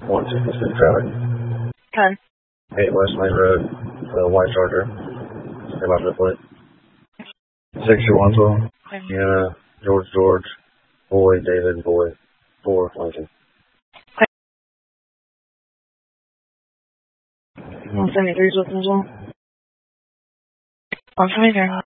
166 traffic. 10. 8 West Lane Road, white Charger. Stay by the plate. 6112. Yeah, George, Boy, David, Boy, 4, Lincoln. 173 is what's in 173.